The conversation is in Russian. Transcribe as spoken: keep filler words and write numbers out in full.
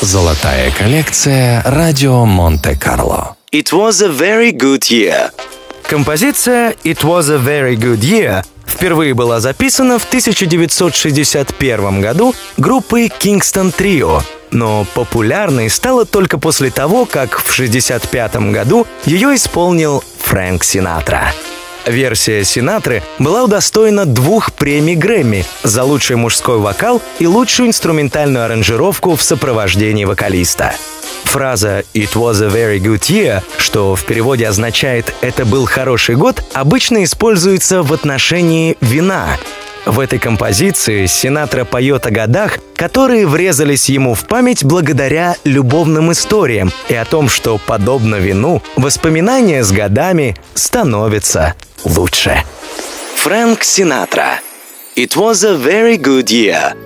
Золотая коллекция «Радио Монте-Карло». It was a very good year. Композиция «It was a very good year» впервые была записана в тысяча девятьсот шестьдесят первом году группой Kingston Trio, но популярной стала только после того, как в шестьдесят пятом году ее исполнил Фрэнк Синатра. Версия Синатры была удостоена двух премий Грэмми за лучший мужской вокал и лучшую инструментальную аранжировку в сопровождении вокалиста. Фраза «It was a very good year», что в переводе означает «это был хороший год», обычно используется в отношении вина. В этой композиции Синатра поет о годах, которые врезались ему в память благодаря любовным историям и о том, что, подобно вину, воспоминания с годами становятся лучше. Фрэнк Синатра. It was a very good year.